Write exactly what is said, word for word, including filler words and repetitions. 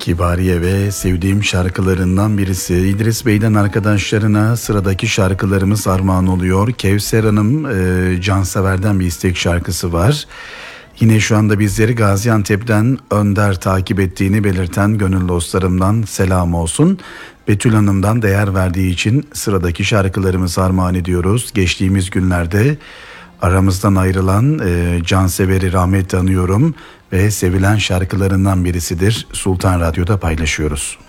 Kibariye ve sevdiğim şarkılarından birisi. İdris Bey'den arkadaşlarına sıradaki şarkılarımız armağan oluyor. Kevser Hanım e, Cansever'den bir istek şarkısı var. Yine şu anda bizleri Gaziantep'ten Önder takip ettiğini belirten gönül dostlarımdan selam olsun. Betül Hanım'dan değer verdiği için sıradaki şarkılarımızı armağan ediyoruz. Geçtiğimiz günlerde aramızdan ayrılan e, Cansever'i rahmetle anıyorum ve sevilen şarkılarından birisidir. Sultan Radyo'da paylaşıyoruz.